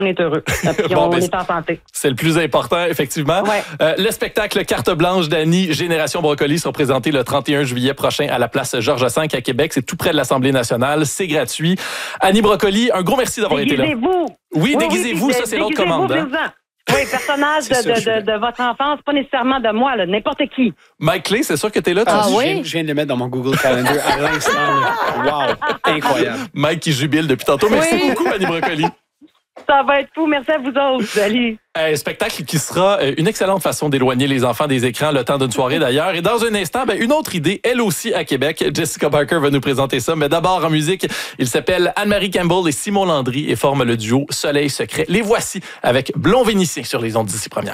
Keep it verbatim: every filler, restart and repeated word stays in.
on est heureux. Puis bon, on ben, est en santé. C'est le plus important, effectivement. Ouais. Euh, le spectacle Carte blanche d'Annie, Génération Brocoli sera présenté le trente et un juillet prochain à la place Georges V à Québec. C'est tout près de l'Assemblée nationale. C'est gratuit. Annie Brocoli, un gros merci d'avoir été là. Déguisez-vous. Oui, déguisez-vous, oui, ça, c'est l'autre déguisez-vous, commande. Hein? venez-vous-en. Oui, personnage de, C'est sûr, de, je suis de, de votre enfance, pas nécessairement de moi, là, n'importe qui. Mike Clay, c'est sûr que t'es là. Ah tu- oui? Je viens, je viens de le mettre dans mon Google Calendar à l'instant. là. Wow, incroyable. Mike qui jubile depuis tantôt. Merci Oui. beaucoup, Annie Brocoli. Ça va être fou. Merci à vous autres. Salut. Un spectacle qui sera une excellente façon d'éloigner les enfants des écrans le temps d'une soirée d'ailleurs. Et dans un instant, ben, une autre idée, elle aussi à Québec. Jessica Barker va nous présenter ça. Mais d'abord en musique, il s'appelle Anne-Marie Campbell et Simon Landry et forment le duo Soleil Secret. Les voici avec Blond Vénitien sur les ondes d'ici première.